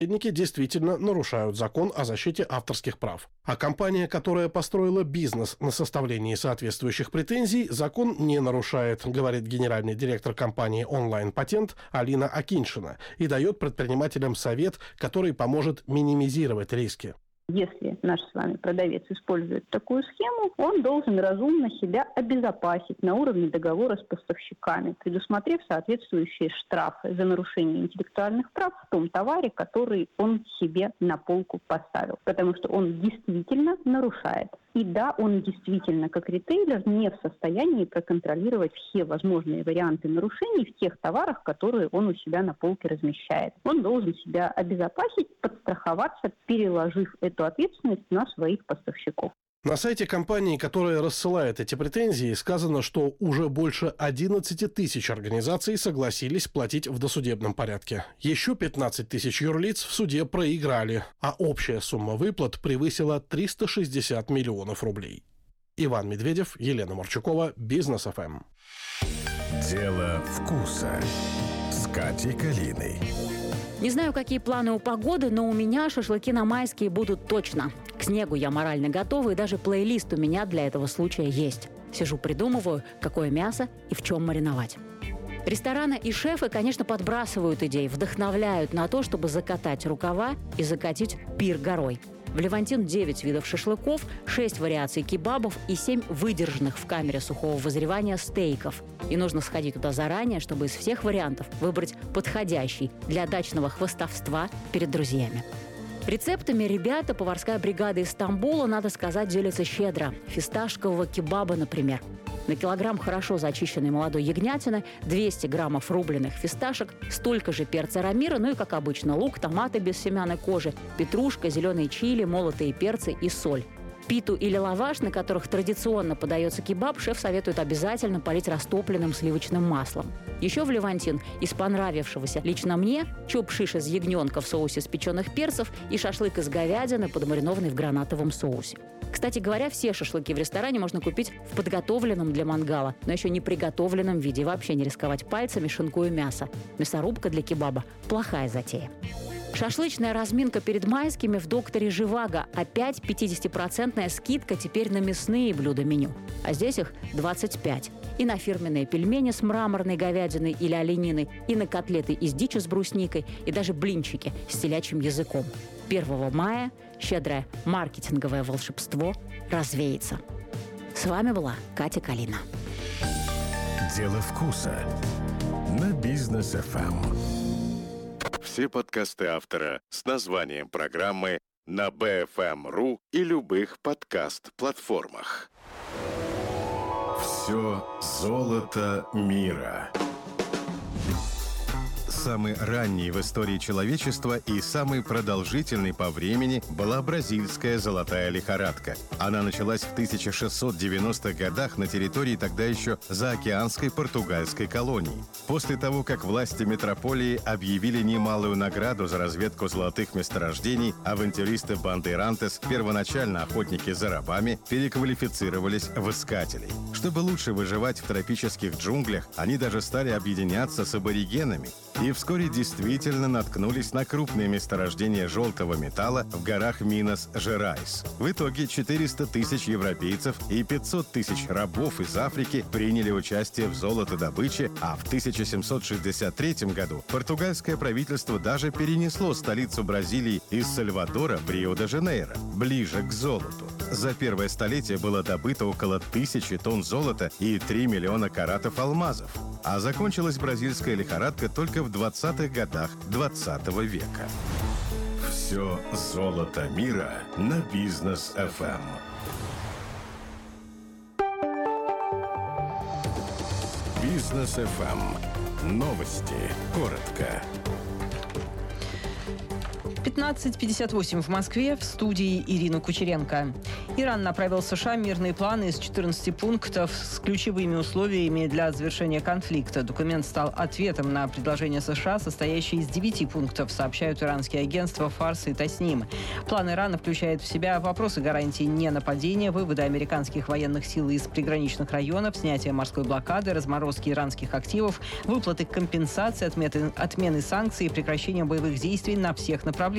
посредники действительно нарушают закон о защите авторских прав. А компания, которая построила бизнес на составлении соответствующих претензий, закон не нарушает, говорит генеральный директор компании «Онлайн-патент» Алина Акиньшина и дает предпринимателям совет, который поможет минимизировать риски. Если наш с вами продавец использует такую схему, он должен разумно себя обезопасить на уровне договора с поставщиками, предусмотрев соответствующие штрафы за нарушение интеллектуальных прав в том товаре, который он себе на полку поставил. Потому что он действительно нарушает. И да, он действительно, как ритейлер, не в состоянии проконтролировать все возможные варианты нарушений в тех товарах, которые он у себя на полке размещает. Он должен себя обезопасить, подстраховаться, переложив эту ответственность на своих поставщиков. На сайте компании, которая рассылает эти претензии, сказано, что уже больше 11 тысяч организаций согласились платить в досудебном порядке. Еще 15 тысяч юрлиц в суде проиграли, а общая сумма выплат превысила 360 миллионов рублей. Иван Медведев, Елена Марчукова, Бизнес ФМ. Дело вкуса с Катей Калиной. Не знаю, какие планы у погоды, но у меня шашлыки на майские будут точно. К снегу я морально готова, и даже плейлист у меня для этого случая есть. Сижу, придумываю, какое мясо и в чем мариновать. Рестораны и шефы, конечно, подбрасывают идеи, вдохновляют на то, чтобы закатать рукава и закатить пир горой. В Левантин 9 видов шашлыков, 6 вариаций кебабов и 7 выдержанных в камере сухого вызревания стейков. И нужно сходить туда заранее, чтобы из всех вариантов выбрать подходящий для дачного хвостовства перед друзьями. Рецептами ребята, поварская бригада из Стамбула, надо сказать, делятся щедро. Фисташкового кебаба, например. На килограмм хорошо зачищенной молодой ягнятины, 200 граммов рубленых фисташек, столько же перца рамира, ну и, как обычно, лук, томаты без семяной кожи, петрушка, зеленые чили, молотые перцы и соль. Питу или лаваш, на которых традиционно подается кебаб, шеф советует обязательно полить растопленным сливочным маслом. Еще в Левантин из понравившегося лично мне чоп-шиш из ягненка в соусе с печеных перцев и шашлык из говядины, подмаринованный в гранатовом соусе. Кстати говоря, все шашлыки в ресторане можно купить в подготовленном для мангала, но еще не приготовленном виде. И вообще не рисковать пальцами, шинкуя мясо. Мясорубка для кебаба – плохая затея. Шашлычная разминка перед майскими в «Докторе Живаго». Опять 50% скидка теперь на мясные блюда меню. А здесь их 25. И на фирменные пельмени с мраморной говядиной или олениной, и на котлеты из дичи с брусникой, и даже блинчики с телячьим языком. 1 мая щедрое маркетинговое волшебство развеется. С вами была Катя Калина. Дело вкуса на Бизнес ФМ. Все подкасты автора с названием программы на BFM.ru и любых подкаст-платформах. Все золото мира. Самый ранний в истории человечества и самый продолжительный по времени была бразильская золотая лихорадка. Она началась в 1690-х годах на территории тогда еще заокеанской португальской колонии. После того, как власти метрополии объявили немалую награду за разведку золотых месторождений, авантюристы Бандейрантес, первоначально охотники за рабами, переквалифицировались в искателей. Чтобы лучше выживать в тропических джунглях, они даже стали объединяться с аборигенами. И вскоре действительно наткнулись на крупные месторождения желтого металла в горах Минас-Жерайс. В итоге 400 тысяч европейцев и 500 тысяч рабов из Африки приняли участие в золотодобыче, а в 1763 году португальское правительство даже перенесло столицу Бразилии из Сальвадора в Рио-де-Жанейро, ближе к золоту. За первое столетие было добыто около 1000 тонн золота и 3 миллиона каратов алмазов. А закончилась бразильская лихорадка только в 20-х годах 20 века. Все золото мира на Бизнес ФМ. Бизнес ФМ. Новости. Коротко. 15:58 в Москве, в студии Ирина Кучеренко. Иран направил США мирные планы из 14 пунктов с ключевыми условиями для завершения конфликта. Документ стал ответом на предложение США, состоящее из 9 пунктов, сообщают иранские агентства «Фарс» и «Тасним». План Ирана включает в себя вопросы гарантии ненападения, вывода американских военных сил из приграничных районов, снятия морской блокады, разморозки иранских активов, выплаты компенсации, отмены санкций и прекращения боевых действий на всех направлениях.